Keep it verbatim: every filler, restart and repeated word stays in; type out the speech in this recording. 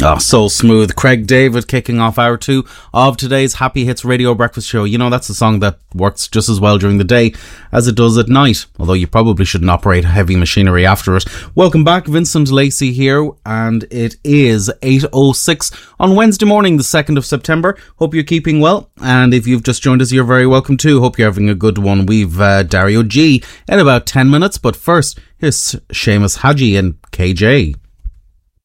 Oh, so smooth. Craig David kicking off hour two of today's Happy Hits Radio Breakfast Show. You know, that's a song that works just as well during the day as it does at night, although you probably shouldn't operate heavy machinery after it. Welcome back, Vincent Lacey here, and it is eight oh six on Wednesday morning, the second of September. Hope you're keeping well, and if you've just joined us, you're very welcome too. Hope you're having a good one. We've uh, Dario G in about ten minutes, but first, here's Seamus Haji and K J.